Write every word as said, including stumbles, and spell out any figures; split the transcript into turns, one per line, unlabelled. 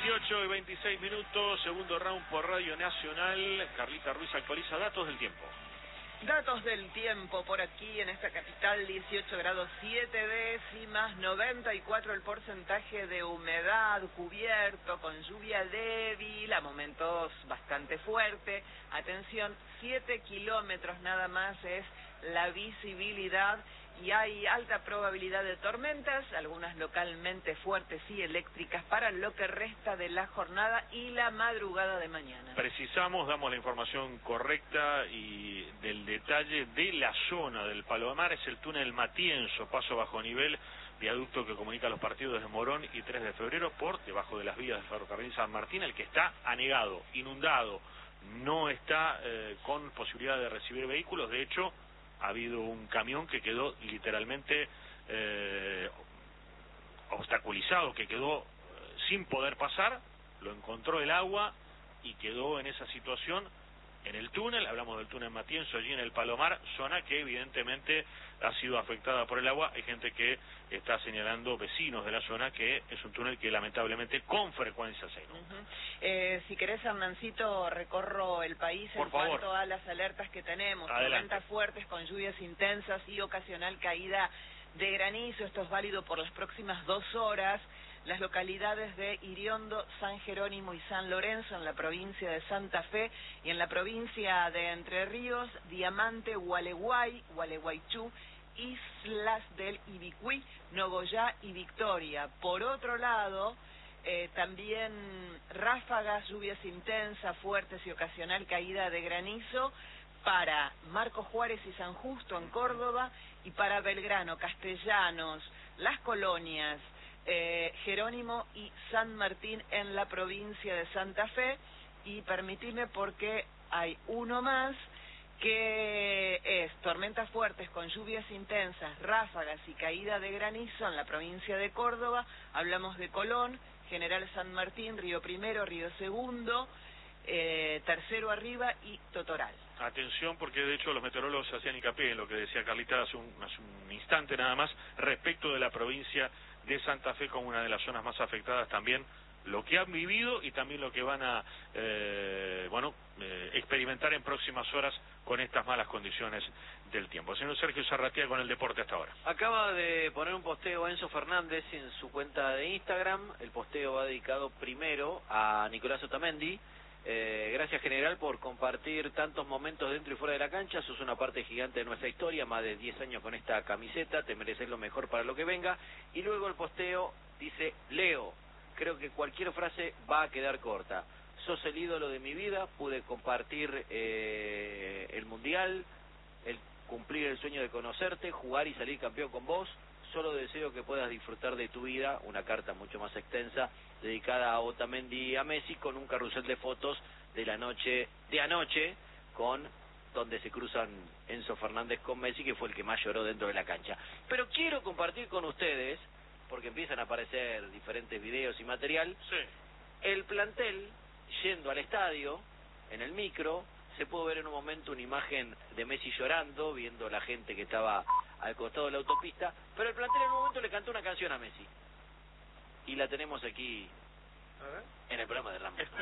dieciocho y veintiséis minutos, segundo round por Radio Nacional. Carlita Ruiz actualiza datos del tiempo.
Datos del tiempo por aquí en esta capital, dieciocho grados siete décimas, noventa y cuatro el porcentaje de humedad, cubierto con lluvia débil, a momentos bastante fuerte. Atención, siete kilómetros nada más es la visibilidad y hay alta probabilidad de tormentas, algunas localmente fuertes y eléctricas para lo que resta de la jornada y la madrugada de mañana.
Precisamos, damos la información correcta y del detalle de la zona del Palomar. Es el túnel Matienzo, paso bajo nivel, viaducto que comunica los partidos de Morón y tres de febrero por debajo de las vías del ferrocarril San Martín, el que está anegado, inundado, no está eh, con posibilidad de recibir vehículos. De hecho, ha habido un camión que quedó literalmente eh, obstaculizado, que quedó eh, sin poder pasar, lo encontró el agua y quedó en esa situación en el túnel. Hablamos del túnel Matienzo, allí en el Palomar, zona que evidentemente ha sido afectada por el agua. Hay gente que está señalando, vecinos de la zona, que es un túnel que lamentablemente con frecuencia se inunda.
Uh-huh. eh, si querés, Hernancito, recorro el país
por
en
favor.
cuanto a las alertas que tenemos.
Adelante.
Tormentas fuertes con lluvias intensas y ocasional caída de granizo. Esto es válido por las próximas dos horas. Las localidades de Iriondo, San Jerónimo y San Lorenzo en la provincia de Santa Fe, y en la provincia de Entre Ríos, Diamante, Gualeguay, Gualeguaychú, Islas del Ibicuí, Nogoyá y Victoria. Por otro lado, eh, también ráfagas, lluvias intensas, fuertes y ocasional caída de granizo para Marcos Juárez y San Justo en Córdoba, y para Belgrano, Castellanos, Las Colonias, Eh, Jerónimo y San Martín en la provincia de Santa Fe. Y permitime, porque hay uno más que es tormentas fuertes con lluvias intensas, ráfagas y caída de granizo en la provincia de Córdoba. Hablamos de Colón, General San Martín, Río Primero, Río Segundo, eh, Tercero Arriba y Totoral.
Atención, porque de hecho los meteorólogos hacían hincapié en lo que decía Carlita hace un, hace un instante nada más, respecto de la provincia de Santa Fe como una de las zonas más afectadas también, lo que han vivido y también lo que van a eh, bueno eh, experimentar en próximas horas con estas malas condiciones del tiempo. Señor Sergio Zarratea con el deporte hasta ahora.
Acaba de poner un posteo Enzo Fernández en su cuenta de Instagram. El posteo va dedicado primero a Nicolás Otamendi. Eh, gracias, general, por compartir tantos momentos dentro y fuera de la cancha. Sos una parte gigante de nuestra historia, más de diez años con esta camiseta, te mereces lo mejor para lo que venga. Y luego el posteo dice: Leo, creo que cualquier frase va a quedar corta. Sos el ídolo de mi vida, pude compartir eh, el mundial, el cumplir el sueño de conocerte, jugar y salir campeón con vos. Solo deseo que puedas disfrutar de tu vida. Una carta mucho más extensa dedicada a Otamendi y a Messi, con un carrusel de fotos de la noche de anoche, con donde se cruzan Enzo Fernández con Messi, que fue el que más lloró dentro de la cancha. Pero quiero compartir con ustedes, porque empiezan a aparecer diferentes videos y material,
sí.
El plantel yendo al estadio, en el micro, se pudo ver en un momento una imagen de Messi llorando, viendo la gente que estaba al costado de la autopista, pero el plantel en un momento le cantó una canción a Messi. Y la tenemos aquí en el programa de Ramón.